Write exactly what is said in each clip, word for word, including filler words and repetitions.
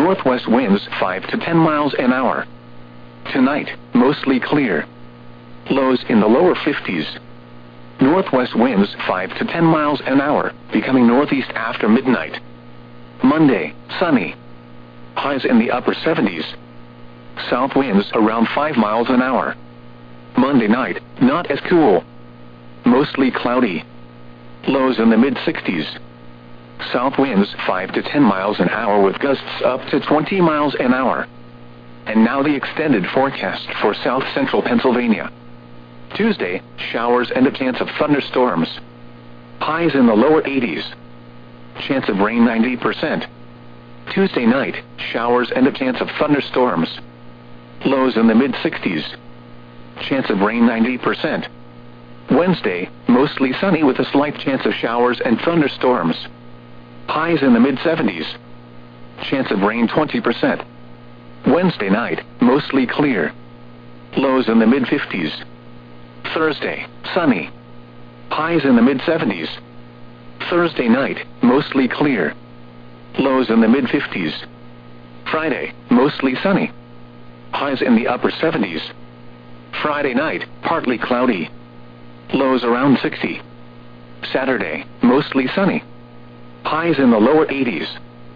northwest winds five to ten miles an hour. Tonight, mostly clear. Lows in the lower fifties. Northwest winds five to ten miles an hour, becoming northeast after midnight. Monday, sunny. Highs in the upper seventies. South winds around five miles an hour. Monday night, not as cool. Mostly cloudy. Lows in the mid sixties. South winds five to ten miles an hour with gusts up to twenty miles an hour. And now the extended forecast for south central Pennsylvania. Tuesday, showers and a chance of thunderstorms. Highs in the lower eighties. Chance of rain ninety percent. Tuesday night, showers and a chance of thunderstorms. Lows in the mid sixties. Chance of rain ninety percent. Wednesday, mostly sunny with a slight chance of showers and thunderstorms. Highs in the mid seventies. Chance of rain twenty percent. Wednesday night, mostly clear. Lows in the mid fifties. Thursday, sunny. Highs in the mid seventies. Thursday night, mostly clear. Lows in the mid fifties. Friday, mostly sunny. Highs in the upper seventies. Friday night, partly cloudy. Lows around sixty. Saturday, mostly sunny. Highs in the lower eighties.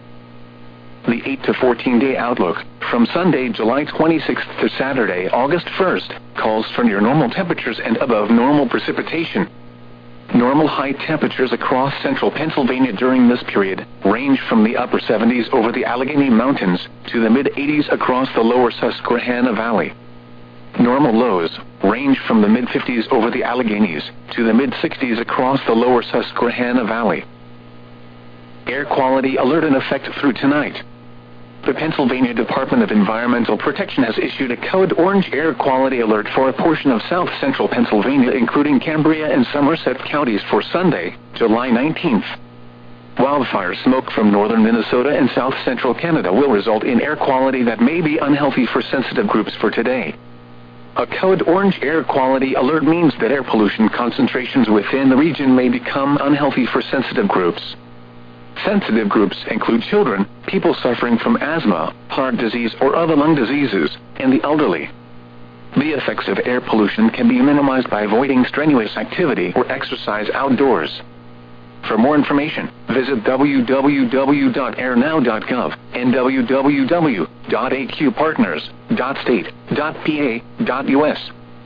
The eight to fourteen day outlook, from Sunday, July twenty-sixth to Saturday, August first, calls for near normal temperatures and above normal precipitation. Normal high temperatures across central Pennsylvania during this period range from the upper seventies over the Allegheny Mountains to the mid eighties across the lower Susquehanna Valley. Normal lows range from the mid fifties over the Alleghenies to the mid sixties across the lower Susquehanna Valley. Air quality alert in effect through tonight. The Pennsylvania Department of Environmental Protection has issued a code orange air quality alert for a portion of south central Pennsylvania, including Cambria and Somerset counties, for Sunday, July nineteenth. Wildfire smoke from northern Minnesota and south central Canada will result in air quality that may be unhealthy for sensitive groups for today. A code orange air quality alert means that air pollution concentrations within the region may become unhealthy for sensitive groups. Sensitive groups include children, people suffering from asthma, heart disease or other lung diseases, and the elderly. The effects of air pollution can be minimized by avoiding strenuous activity or exercise outdoors. For more information, visit w w w dot air now dot gov and w w w dot a q partners dot state dot p a dot u s.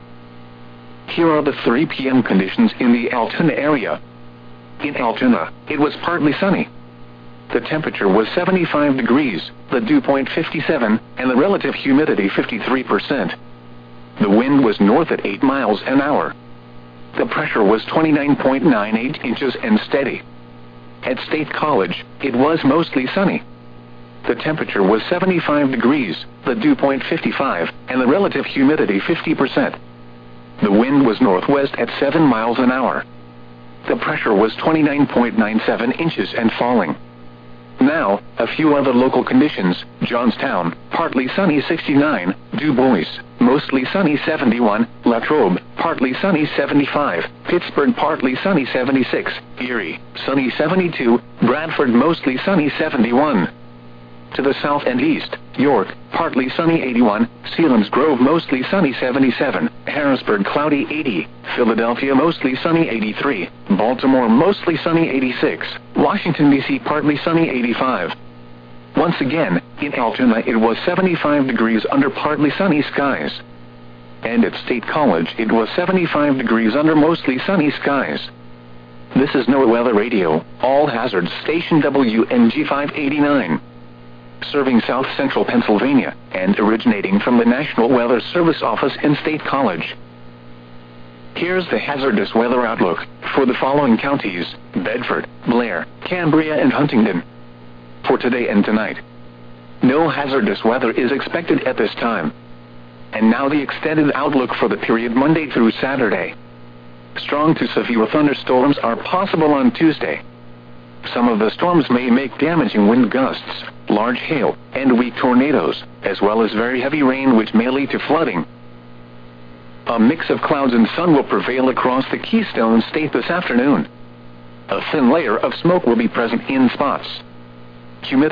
Here are the three p m conditions in the Altoona area. In Altoona, it was partly sunny. The temperature was seventy-five degrees, the dew point fifty-seven, and the relative humidity fifty-three percent. The wind was north at eight miles an hour. The pressure was twenty-nine point nine eight inches and steady. At State College, it was mostly sunny. The temperature was seventy-five degrees, the dew point fifty-five, and the relative humidity fifty percent. The wind was northwest at seven miles an hour. The pressure was twenty-nine point nine seven inches and falling. Now, a few other local conditions. Johnstown, partly sunny sixty-nine, Du Bois, mostly sunny seventy-one, Latrobe, partly sunny seventy-five, Pittsburgh, partly sunny seventy-six, Erie, sunny seventy-two, Bradford, mostly sunny seventy-one. To the south and east, York, partly sunny eighty-one, Selinsgrove, mostly sunny seventy-seven, Harrisburg, cloudy eighty, Philadelphia, mostly sunny eighty-three, Baltimore, mostly sunny eighty-six, Washington, D C, partly sunny eighty-five. Once again, in Altoona it was seventy-five degrees under partly sunny skies. And at State College it was seventy-five degrees under mostly sunny skies. This is NOAA Weather Radio, All Hazards Station W N G five eighty-nine. Serving south central Pennsylvania, and originating from the National Weather Service office in State College. Here's the hazardous weather outlook for the following counties: Bedford, Blair, Cambria, and Huntingdon. For today and tonight, no hazardous weather is expected at this time. And now the extended outlook for the period Monday through Saturday. Strong to severe thunderstorms are possible on Tuesday. Some of the storms may make damaging wind gusts, large hail, and weak tornadoes, as well as very heavy rain which may lead to flooding. A mix of clouds and sun will prevail across the Keystone State this afternoon. A thin layer of smoke will be present in spots. Humidity